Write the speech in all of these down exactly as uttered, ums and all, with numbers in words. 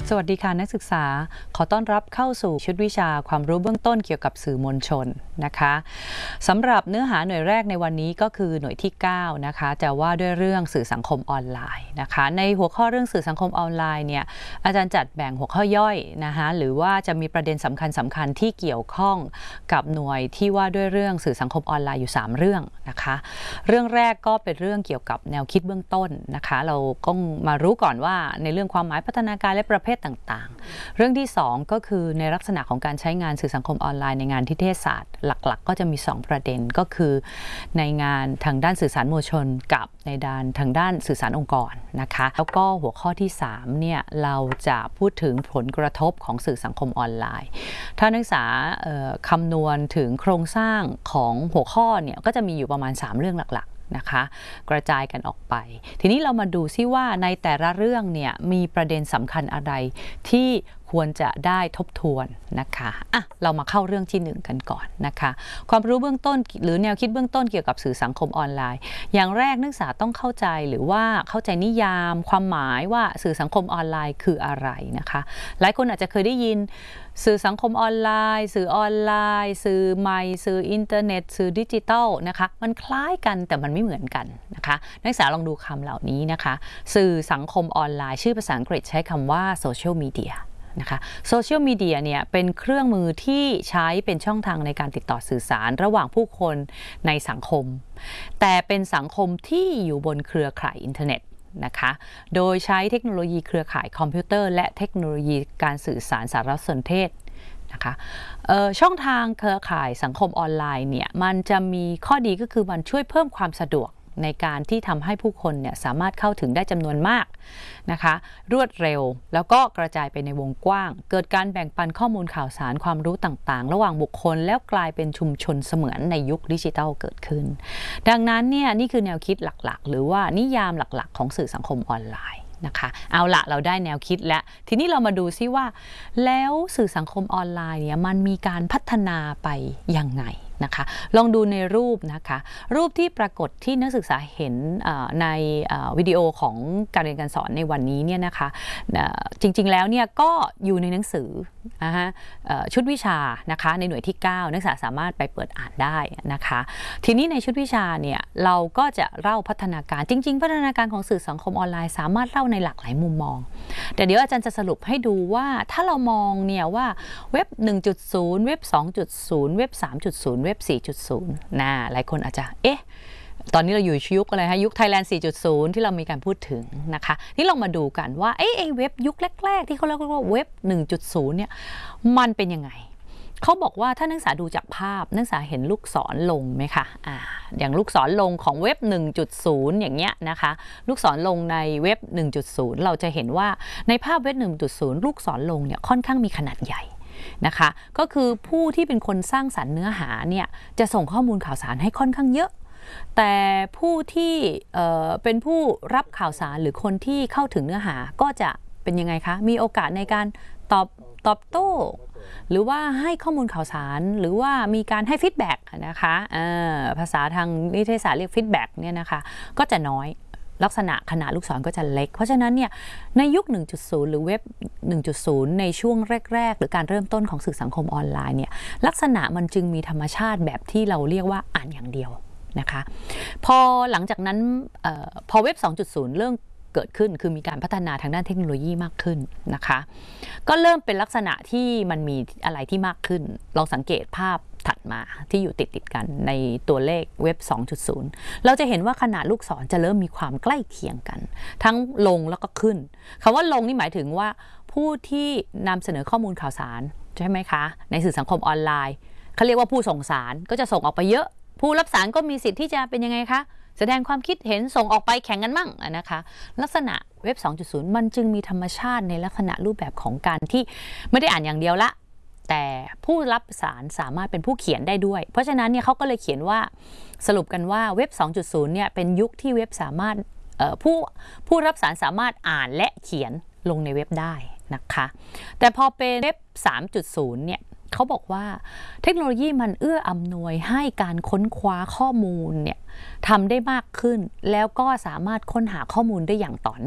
สวัสดีค่ะนักศึกษาขอต้อนรับเข้าสู่ชุดวิชาความรู้เบื้องต้นเกี่ยวกับสื่อมวลชนนะคะสำหรับเนื้อหาหน่วยแรกในวันนี้ก็คือหน่วยที่เก้านะคะจะว่าด้วยเรื่องสื่อสังคมออนไลน์นะคะในหัวข้อเรื่องสื่อสังคมออนไลน์เนี่ยอาจารย์จัดแบ่งหัวข้อย่อยนะคะหรือว่าจะมีประเด็นสำคัญสำคัญที่เกี่ยวข้องกับหน่วยที่ว่าด้วยเรื่องสื่อสังคมออนไลน์อยู่สามเรื่องนะคะเรื่องแรกก็เป็นเรื่องเกี่ยวกับแนวคิดเบื้องต้นนะคะเราก็มารู้ก่อนว่าในเรื่องความหมายพัฒนาการและประเภทต่างๆเรื่องที่สองก็คือในลักษณะของการใช้งานสื่อสังคมออนไลน์ในงานนิเทศศาสตร์หลักๆก็จะมีสองประเด็นก็คือในงานทางด้านสื่อสารมวลชนกับในด้านทางด้านสื่อสารองค์กรนะคะแล้วก็หัวข้อที่สามเนี่ยเราจะพูดถึงผลกระทบของสื่อสังคมออนไลน์ถ้านักศึกษาคำนวณถึงโครงสร้างของหัวข้อเนี่ยก็จะมีอยู่ประมาณสามเรื่องหลักๆนะคะกระจายกันออกไปทีนี้เรามาดูซิว่าในแต่ละเรื่องเนี่ยมีประเด็นสำคัญอะไรที่ควรจะได้ทบทวนนะคะอ่ะเรามาเข้าเรื่องที่หนึ่งกันก่อนนะคะความรู้เบื้องต้นหรือแนวคิดเบื้องต้นเกี่ยวกับสื่อสังคมออนไลน์อย่างแรกนักศึกษาต้องเข้าใจหรือว่าเข้าใจนิยามความหมายว่าสื่อสังคมออนไลน์คืออะไรนะคะหลายคนอาจจะเคยได้ยินสื่อสังคมออนไลน์สื่อออนไลน์สื่อใหม่สื่ออินเทอร์เน็ตสื่อดิจิทัลนะคะมันคล้ายกันแต่มันไม่เหมือนกันนะคะนักศึกษาลองดูคำเหล่านี้นะคะสื่อสังคมออนไลน์ชื่อภาษาอังกฤษใช้คำว่าโซเชียลมีเดียนะคะโซเชียลมีเดียเนี่ยเป็นเครื่องมือที่ใช้เป็นช่องทางในการติดต่อสื่อสารระหว่างผู้คนในสังคมแต่เป็นสังคมที่อยู่บนเครือข่ายอินเทอร์เน็ตนะคะโดยใช้เทคโนโลยีเครือข่ายคอมพิวเตอร์และเทคโนโลยีการสื่อสารสารสนเทศนะคะช่องทางเครือข่ายสังคมออนไลน์เนี่ยมันจะมีข้อดีก็คือมันช่วยเพิ่มความสะดวกในการที่ทำให้ผู้คนเนี่ยสามารถเข้าถึงได้จำนวนมากนะคะรวดเร็วแล้วก็กระจายไปในวงกว้างเกิดการแบ่งปันข้อมูลข่าวสารความรู้ต่างๆระหว่างบุคคลแล้วกลายเป็นชุมชนเสมือนในยุคดิจิทัลเกิดขึ้นดังนั้นเนี่ยนี่คือแนวคิดหลักๆหรือว่านิยามหลักๆของสื่อสังคมออนไลน์นะคะเอาละเราได้แนวคิดแล้วทีนี้เรามาดูซิว่าแล้วสื่อสังคมออนไลน์เนี่ยมันมีการพัฒนาไปยังไงนะคะลองดูในรูปนะคะรูปที่ปรากฏที่นักศึกษาเห็นในวิดีโอของการเรียนการสอนในวันนี้เนี่ยนะคะจริงๆแล้วเนี่ยก็อยู่ในหนังสือนะคะชุดวิชานะคะในหน่วยที่เก้านักศึกษาสามารถไปเปิดอ่านได้นะคะทีนี้ในชุดวิชาเนี่ยเราก็จะเล่าพัฒนาการจริงๆพัฒนาการของสื่อสังคมออนไลน์สามารถเล่าในหลากหลายมุมมองแต่เดี๋ยวอาจารย์จะสรุปให้ดูว่าถ้าเรามองเนี่ยว่าเว็บ หนึ่งจุดศูนย์ เว็บ สองจุดศูนย์ เว็บ สามจุดศูนย์ เว็บ สี่จุดศูนย์ นะหลายคนอาจจะเอ๊ะตอนนี้เราอยู่ยุคอะไรฮะยุค Thailand สี่จุดศูนย์ ที่เรามีการพูดถึงนะคะนี่ลองมาดูกันว่าเอ๊ะไอ้เว็บยุคแรกๆที่เขาเรียกว่าเว็บ หนึ่งจุดศูนย์ เนี่ยมันเป็นยังไงเขาบอกว่าถ้านักศึกษาดูจากภาพนักศึกษาเห็นลูกศรลงไหมคะอ่าอย่างลูกศรลงของเว็บ หนึ่งจุดศูนย์ อย่างเงี้ยนะคะลูกศรลงในเว็บ หนึ่งจุดศูนย์ เราจะเห็นว่าในภาพเว็บ หนึ่งจุดศูนย์ ลูกศรลงเนี่ยค่อนข้างมีขนาดใหญ่นะคะก็คือผู้ที่เป็นคนสร้างสรรค์เนื้อหาเนี่ยจะส่งข้อมูลข่าวสารให้ค่อนข้างเยอะแต่ผู้ที่เอ่อเป็นผู้รับข่าวสารหรือคนที่เข้าถึงเนื้อหาก็จะเป็นยังไงคะมีโอกาสในการตอบตอบโต้หรือว่าให้ข้อมูลข่าวสารหรือว่ามีการให้ฟีดแบ็กนะคะภาษาทางนิเทศศาสตร์เรียกฟีดแบ็กเนี่ยนะคะก็จะน้อยลักษณะขนาดลูกศรก็จะเล็กเพราะฉะนั้นเนี่ยในยุค หนึ่งจุดศูนย์ หรือเว็บ หนึ่งจุดศูนย์ ในช่วงแรกๆหรือการเริ่มต้นของสื่อสังคมออนไลน์เนี่ยลักษณะมันจึงมีธรรมชาติแบบที่เราเรียกว่าอ่านอย่างเดียวนะคะพอหลังจากนั้นออพอเว็บ สองจุดศูนย์ เริ่มเกิดขึ้นคือมีการพัฒนาทางด้านเทคโนโลยีมากขึ้นนะคะก็เริ่มเป็นลักษณะที่มันมีอะไรที่มากขึ้นลองสังเกตภาพถัดมาที่อยู่ติดติดกันในตัวเลขเว็บ สองจุดศูนย์ เราจะเห็นว่าขนาดลูกศรจะเริ่มมีความใกล้เคียงกันทั้งลงแล้วก็ขึ้นคำว่าลงนี่หมายถึงว่าผู้ที่นำเสนอข้อมูลข่าวสารใช่ไหมคะในสื่อสังคมออนไลน์เขาเรียกว่าผู้ส่งสารก็จะส่งออกไปเยอะผู้รับสารก็มีสิทธิ์ที่จะเป็นยังไงคะแสดงความคิดเห็นส่งออกไปแข่งกันมั่งนะคะลักษณะเว็บ สองจุดศูนย์ มันจึงมีธรรมชาติในลักษณะรูปแบบของการที่ไม่ได้อ่านอย่างเดียวละแต่ผู้รับสารสามารถเป็นผู้เขียนได้ด้วยเพราะฉะนั้นเนี่ยเขาก็เลยเขียนว่าสรุปกันว่าเว็บ สองจุดศูนย์ เนี่ยเป็นยุคที่เว็บสามารถผู้ผู้รับสารสามารถอ่านและเขียนลงในเว็บได้นะคะแต่พอเป็นเว็บ สามจุดศูนย์ เนี่ยเขาบอกว่าเทคโนโลยีมันเอื้ออำนวยให้การค้นคว้าข้อมูลเนี่ยทำได้มากขึ้นแล้วก็สามารถค้นหาข้อมูลได้อย่างต่อเนื่อง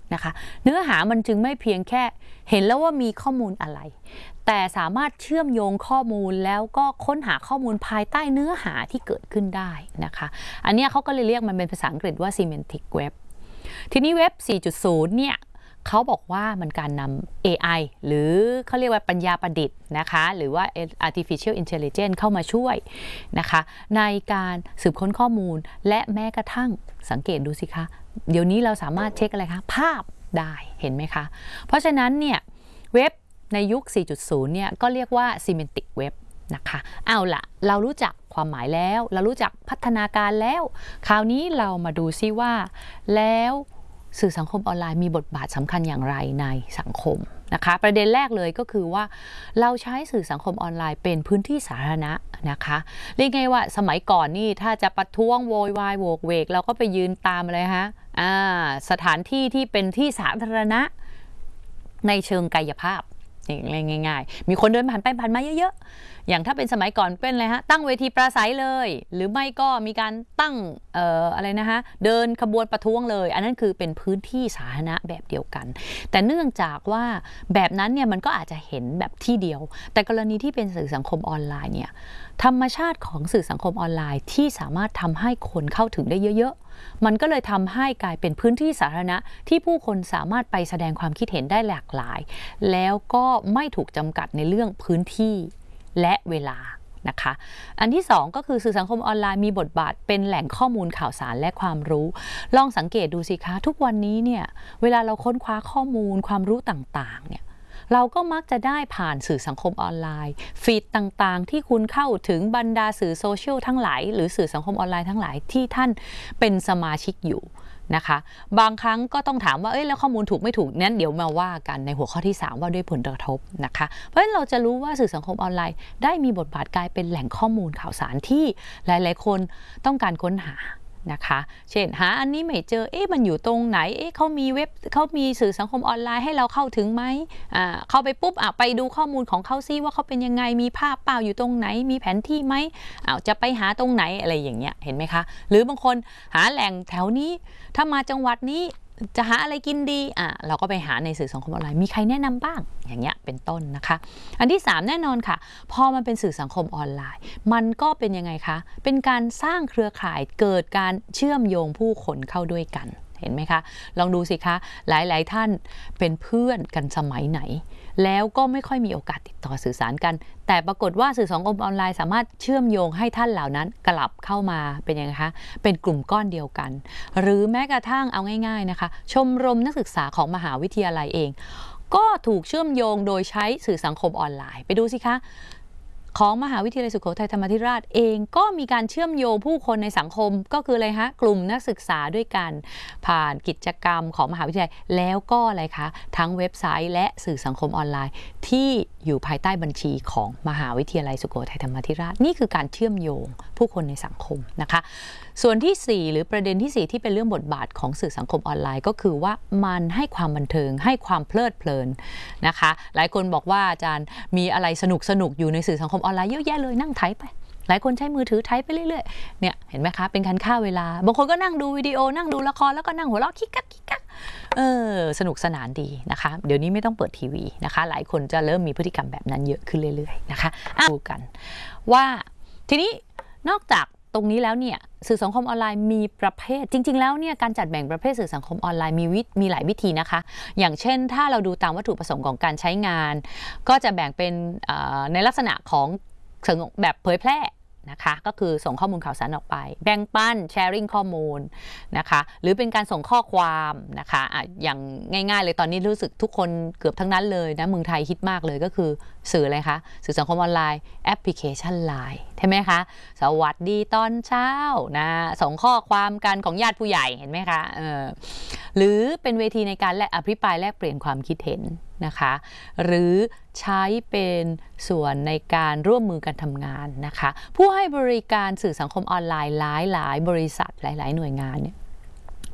นะคะเนื้อหามันจึงไม่เพียงแค่เห็นแล้วว่ามีข้อมูลอะไรแต่สามารถเชื่อมโยงข้อมูลแล้วก็ค้นหาข้อมูลภายใต้เนื้อหาที่เกิดขึ้นได้นะคะอันนี้เขาก็เลยเรียกมันเป็นภาษาอังกฤษว่า semantic web ทีนี้เว็บ สี่จุดศูนย์ เนี่ยเขาบอกว่ามันการนำ เอ ไอ หรือเขาเรียกว่าปัญญาประดิษฐ์นะคะหรือว่า artificial intelligence เข้ามาช่วยนะคะในการสืบค้นข้อมูลและแม้กระทั่งสังเกตดูสิคะเดี๋ยวนี้เราสามารถเช็คอะไรคะภาพได้เห็นไหมคะเพราะฉะนั้นเนี่ยเว็บในยุค สี่จุดศูนย์ เนี่ยก็เรียกว่า semantic web นะคะเอาล่ะเรารู้จักความหมายแล้วเรารู้จักพัฒนาการแล้วคราวนี้เรามาดูซิว่าแล้วสื่อสังคมออนไลน์มีบทบาทสำคัญอย่างไรในสังคมนะคะประเด็นแรกเลยก็คือว่าเราใช้สื่อสังคมออนไลน์เป็นพื้นที่สาธารณะนะคะเรียกไงว่าสมัยก่อนนี่ถ้าจะประท้วงโวยวายโวกเวกเราก็ไปยืนตามอะไรฮะอ่าสถานที่ที่เป็นที่สาธารณะในเชิงกายภาพง่ายๆมีคนเดินผ่านไปผ่านมาเยอะๆอย่างถ้าเป็นสมัยก่อนเป็นอะไรฮะตั้งเวทีปราศัยเลยหรือไม่ก็มีการตั้งเอ่ออะไรนะคะเดินขบวนประท้วงเลยอันนั้นคือเป็นพื้นที่สาธารณะแบบเดียวกันแต่เนื่องจากว่าแบบนั้นเนี่ยมันก็อาจจะเห็นแบบที่เดียวแต่กรณีที่เป็นสื่อสังคมออนไลน์เนี่ยธรรมชาติของสื่อสังคมออนไลน์ที่สามารถทำให้คนเข้าถึงได้เยอะๆมันก็เลยทำให้กลายเป็นพื้นที่สาธารณะที่ผู้คนสามารถไปแสดงความคิดเห็นได้หลากหลายแล้วก็ไม่ถูกจำกัดในเรื่องพื้นที่และเวลานะคะอันที่สองก็คือสื่อสังคมออนไลน์มีบทบาทเป็นแหล่งข้อมูลข่าวสารและความรู้ลองสังเกตดูสิคะทุกวันนี้เนี่ยเวลาเราค้นคว้าข้อมูลความรู้ต่างๆเนี่ยเราก็มักจะได้ผ่านสื่อสังคมออนไลน์ฟีดต่างๆที่คุณเข้าถึงบรรดาสื่อโซเชียลทั้งหลายหรือสื่อสังคมออนไลน์ทั้งหลายที่ท่านเป็นสมาชิกอยู่นะคะบางครั้งก็ต้องถามว่าเอ้ยแล้วข้อมูลถูกไม่ถูกนั้นเดี๋ยวมาว่ากันในหัวข้อที่สามว่าด้วยผลกระทบนะคะเพราะฉะนั้นเราจะรู้ว่าสื่อสังคมออนไลน์ได้มีบทบาทกลายเป็นแหล่งข้อมูลข่าวสารที่หลายๆคนต้องการค้นหานะคะเช่นหาอันนี้ไม่เจอเอ๊ะมันอยู่ตรงไหนเอ๊ะเขามีเว็บเขามีสื่อสังคมออนไลน์ให้เราเข้าถึงไหมอ่าเข้าไปปุ๊บอ่ะไปดูข้อมูลของเขาซิว่าเขาเป็นยังไงมีภาพเปล่าอยู่ตรงไหนมีแผนที่ไหมอ้าวจะไปหาตรงไหนอะไรอย่างเงี้ยเห็นไหมคะหรือบางคนหาแหล่งแถวนี้ถ้ามาจังหวัดนี้จะหาอะไรกินดีอ่ะเราก็ไปหาในสื่อสังคมออนไลน์มีใครแนะนำบ้างอย่างเงี้ยเป็นต้นนะคะอันที่สามแน่นอนค่ะพอมันเป็นสื่อสังคมออนไลน์มันก็เป็นยังไงคะเป็นการสร้างเครือข่ายเกิดการเชื่อมโยงผู้คนเข้าด้วยกันเห็นไหมคะลองดูสิคะหลายๆท่านเป็นเพื่อนกันสมัยไหนแล้วก็ไม่ค่อยมีโอกาสติดต่อสื่อสารกันแต่ปรากฏว่าสื่อสังคมออนไลน์สามารถเชื่อมโยงให้ท่านเหล่านั้นกลับเข้ามาเป็นยังไงคะเป็นกลุ่มก้อนเดียวกันหรือแม้กระทั่งเอาง่ายๆนะคะชมรมนักศึกษาของมหาวิทยาลัยเองก็ถูกเชื่อมโยงโดยใช้สื่อสังคมออนไลน์ไปดูสิคะของมหาวิทยาลัยสุโขทัยธรรมาธิราชเองก็มีการเชื่อมโยงผู้คนในสังคมก็คืออะไรคะกลุ่มนักศึกษาด้วยกันผ่านกิจกรรมของมหาวิทยาลัยแล้วก็อะไรคะทั้งเว็บไซต์และสื่อสังคมออนไลน์ที่อยู่ภายใต้บัญชีของมหาวิทยาลัยสุโขทัยธรรมาธิราชนี่คือการเชื่อมโยงผู้คนในสังคมนะคะส่วนที่สี่หรือประเด็นที่สี่ที่เป็นเรื่องบทบาทของสื่อสังคมออนไลน์ก็คือว่ามันให้ความบันเทิงให้ความเพลิดเพลินนะคะหลายคนบอกว่าอาจารย์มีอะไรสนุกสนุกอยู่ในสื่อสังคมออนไลน์เยอะแยะเลยนั่งไถไปหลายคนใช้มือถือไถไปเรื่อยๆเนี่ยเห็นไหมคะเป็นการฆ่าเวลาบางคนก็นั่งดูวิดีโอนั่งดูละครแล้วก็นั่งหัวเราะคิกคักคิกคักเออสนุกสนานดีนะคะเดี๋ยวนี้ไม่ต้องเปิดทีวีนะคะหลายคนจะเริ่มมีพฤติกรรมแบบนั้นเยอะขึ้นเรื่อยๆนะคะดูกันว่าทีนี้นอกจากตรงนี้แล้วเนี่ยสื่อสังคมออนไลน์มีประเภทจริงๆแล้วเนี่ยการจัดแบ่งประเภทสื่อสังคมออนไลน์มีวิมีหลายวิธีนะคะอย่างเช่นถ้าเราดูตามวัตถุประสงค์ของการใช้งานก็จะแบ่งเป็นในลักษณะของแบบเผยแพร่นะคะก็คือส่งข้อมูลข่าวสารออกไปแบ่งปัน sharing ข้อมูลนะคะหรือเป็นการส่งข้อความนะคะอะอย่างง่ายๆเลยตอนนี้รู้สึกทุกคนเกือบทั้งนั้นเลยนะเมืองไทยฮิตมากเลยก็คือสื่ออะไรคะสื่อสังคมออนไลน์แอปพลิเคชัน ไลน์ ใช่ไหมคะสวัสดีตอนเช้านะส่งข้อความกันของญาติผู้ใหญ่เห็นไหมคะเออหรือเป็นเวทีในการแลกอภิปรายแลกเปลี่ยนความคิดเห็นนะคะหรือใช้เป็นส่วนในการร่วมมือกันทำงานนะคะผู้ให้บริการสื่อสังคมออนไลน์หลายหลายบริษัทหลายๆหน่วยงานเนี่ย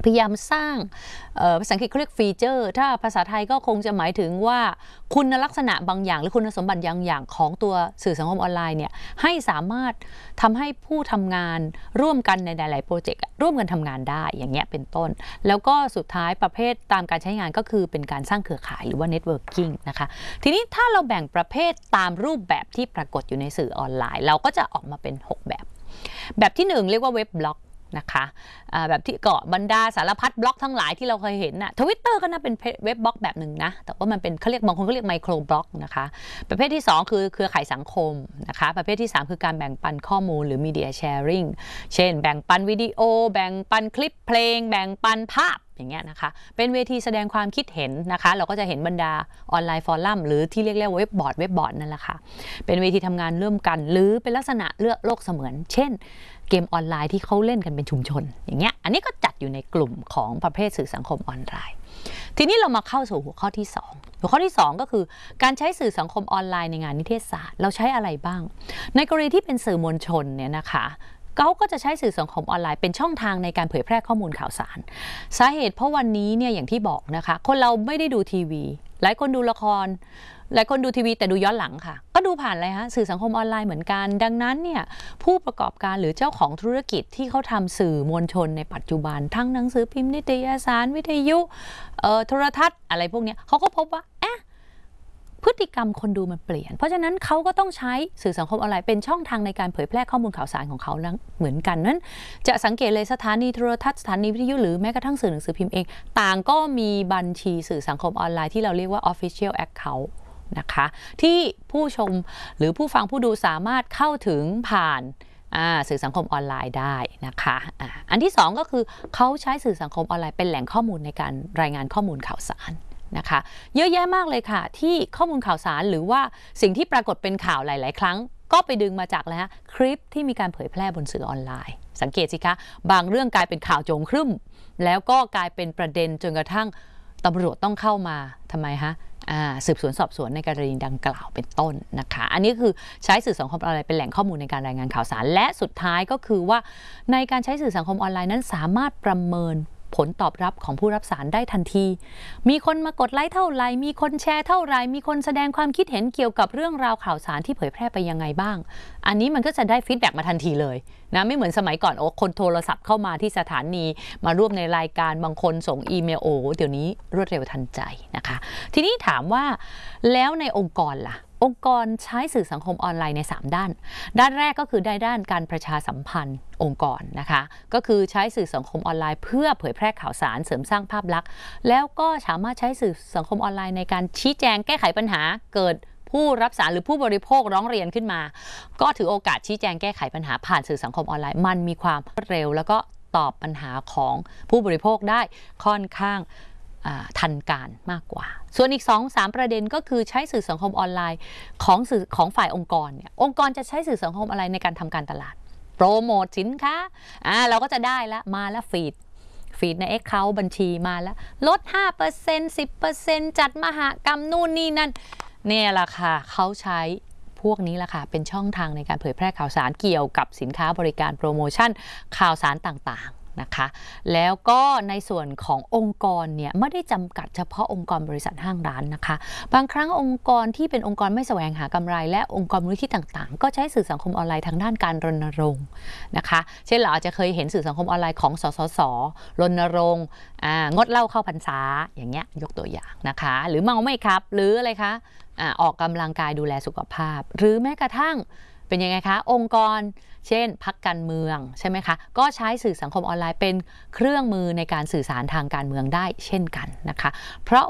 พยายามสร้างภาษาอังกฤษเขาเรียกฟีเจอร์ถ้าภาษาไทยก็คงจะหมายถึงว่าคุณลักษณะบางอย่างหรือคุณสมบัติบางอย่างของตัวสื่อสังคมออนไลน์เนี่ยให้สามารถทำให้ผู้ทำงานร่วมกันในหลายๆโปรเจกต์ร่วมกันทำงานได้อย่างเงี้ยเป็นต้นแล้วก็สุดท้ายประเภทตามการใช้งานก็คือเป็นการสร้างเครือข่ายหรือว่าเน็ตเวิร์กิ่งนะคะทีนี้ถ้าเราแบ่งประเภทตามรูปแบบที่ปรากฏอยู่ในสื่อออนไลน์เราก็จะออกมาเป็นหกแบบแบบที่หนึ่งเรียกว่าเว็บบล็อกนะคะแบบที่เกาะบรรดาสารพัดบล็อกทั้งหลายที่เราเคยเห็นนะทวิตเตอร์ก็น่าเป็นเว็บบล็อกแบบหนึ่งนะแต่ว่ามันเป็นเขาเรียกบางคนเขาเรียกไมโครบล็อกนะคะประเภทที่สองคือเครือข่ายสังคมนะคะประเภทที่สามคือการแบ่งปันข้อมูลหรือมีเดียแชร์ริงเช่นแบ่งปันวิดีโอแบ่งปันคลิปเพลงแบ่งปันภาพอย่างเงี้ยนะคะเป็นเวทีแสดงความคิดเห็นนะคะเราก็จะเห็นบรรดาออนไลน์ฟอรัมหรือที่เรียกเรียกเว็บบอร์ดเว็บบอร์ดนั่นแหละค่ะเป็นเวทีทำงานร่วมกันหรือเป็นลักษณะเลือกโลกเสมือนเช่นเกมออนไลน์ที่เขาเล่นกันเป็นชุมชนอย่างเงี้ยอันนี้ก็จัดอยู่ในกลุ่มของประเภทสื่อสังคมออนไลน์ทีนี้เรามาเข้าสู่หัวข้อที่สองหัวข้อที่สองก็คือการใช้สื่อสังคมออนไลน์ในงานนิเทศศาสตร์เราใช้อะไรบ้างในกรณีที่เป็นสื่อมวลชนเนี่ยนะคะเขาก็จะใช้สื่อสังคมออนไลน์เป็นช่องทางในการเผยแพร่ข้อมูลข่าวสารสาเหตุเพราะวันนี้เนี่ยอย่างที่บอกนะคะคนเราไม่ได้ดูทีวีหลายคนดูละครหลายคนดูทีวีแต่ดูย้อนหลังค่ะก็ดูผ่านอะไรฮะสื่อสังคมออนไลน์เหมือนกันดังนั้นเนี่ยผู้ประกอบการหรือเจ้าของธุรกิจที่เขาทำสื่อมวลชนในปัจจุบันทั้งหนังสือพิมพ์นิตยสารวิทยุโทรทัศน์อะไรพวกนี้เขาก็พบว่าเอ๊ะพฤติกรรมคนดูมันเปลี่ยนเพราะฉะนั้นเขาก็ต้องใช้สื่อสังคมออนไลน์เป็นช่องทางในการเผยแพร่ข้อมูลข่าวสารของเขาเหมือนกันนั้นจะสังเกตเลยสถานีโทรทัศน์สถานีวิทยุหรือแม้กระทั่งสื่อหนังสือพิมพ์เองต่างก็มีบัญชีสื่อสังคมออนไลน์ที่เราเรียกว่า Official Account นะคะที่ผู้ชมหรือผู้ฟังผู้ดูสามารถเข้าถึงผ่านสื่อสังคมออนไลน์ได้นะคะอ่าอันที่สองก็คือเขาใช้สื่อสังคมออนไลน์เป็นแหล่งข้อมูลในการรายงานข้อมูลข่าวสารนะคะเยอะแยะมากเลยค่ะที่ข้อมูลข่าวสารหรือว่าสิ่งที่ปรากฏเป็นข่าวหลายๆครั้งก็ไปดึงมาจากอะไรฮะคลิปที่มีการเผยแพร่บนสื่อออนไลน์สังเกตสิคะบางเรื่องกลายเป็นข่าวโจงครึ่มแล้วก็กลายเป็นประเด็นจนกระทั่งตำรวจต้องเข้ามาทำไมฮะสืบสวนสอบสวนในกรณีดังกล่าวเป็นต้นนะคะอันนี้คือใช้สื่อสังคมออนไลน์เป็นแหล่งข้อมูลในการรายงานข่าวสารและสุดท้ายก็คือว่าในการใช้สื่อสังคมออนไลน์นั้นสามารถประเมินผลตอบรับของผู้รับสารได้ทันทีมีคนมากดไลค์เท่าไหร่มีคนแชร์เท่าไหร่มีคนแสดงความคิดเห็นเกี่ยวกับเรื่องราวข่าวสารที่เผยแพร่ไปยังไงบ้างอันนี้มันก็จะได้ฟีดแบ็กมาทันทีเลยนะไม่เหมือนสมัยก่อนโอ้คนโทรศัพท์เข้ามาที่สถานีมาร่วมในรายการบางคนส่งอีเมลโอ้เดี๋ยวนี้รวดเร็วทันใจนะคะทีนี้ถามว่าแล้วในองค์กรล่ะองค์กรใช้สื่อสังคมออนไลน์ในสามด้านด้านแรกก็คือได้ด้านการประชาสัมพันธ์องค์กรนะคะก็คือใช้สื่อสังคมออนไลน์เพื่อเผยแพร่ข่าวสารเสริมสร้างภาพลักษณ์แล้วก็สามารถใช้สื่อสังคมออนไลน์ในการชี้แจงแก้ไขปัญหาเกิดผู้รับสารหรือผู้บริโภคร้องเรียนขึ้นมาก็ถือโอกาสชี้แจงแก้ไขปัญหาผ่านสื่อสังคมออนไลน์มันมีความรวดเร็วแล้วก็ตอบปัญหาของผู้บริโภคได้ค่อนข้างทันการมากกว่าส่วนอีก สองถึงสาม ประเด็นก็คือใช้สื่อสังคมออนไลน์ของสื่อของฝ่ายองค์กรเนี่ยองค์กรจะใช้สื่อสังคมออนไลน์ในการทำการตลาดโปรโมทสินค้าอ่าเราก็จะได้ละมาแล้วฟีดฟีดใน Account บัญชีมาแล้วลด ห้าเปอร์เซ็นต์ สิบเปอร์เซ็นต์ จัดมหกรรมนู่นนี่นั่นเนี่ยแหละค่ะเขาใช้พวกนี้แหละค่ะเป็นช่องทางในการเผยแพร่ข่าวสารเกี่ยวกับสินค้าบริการโปรโมชั่นข่าวสารต่างๆนะคะแล้วก็ในส่วนขององค์กรเนี่ยไม่ได้จำกัดเฉพาะองค์กรบริษัทห้างร้านนะคะบางครั้งองค์กรที่เป็นองค์กรไม่แสวงหากำไรและองค์กรมูลนิธิต่างๆก็ใช้สื่อสังคมออนไลน์ทางด้านการรณรงค์นะคะเช่นเราอาจจะเคยเห็นสื่อสังคมออนไลน์ของสสสรณรงค์งดเหล้าเข้าพรรษาอย่างเงี้ยยกตัวอย่างนะคะหรือเมาไม่ขับหรืออะไรคะออกกำลังกายดูแลสุขภาพหรือแม้กระทั่งเป็นยังไงคะองค์กรเช่นพรรคการเมืองใช่ไหมคะก็ใช้สื่อสังคมออนไลน์เป็นเครื่องมือในการสื่อสารทางการเมืองได้เช่นกันนะคะเพราะ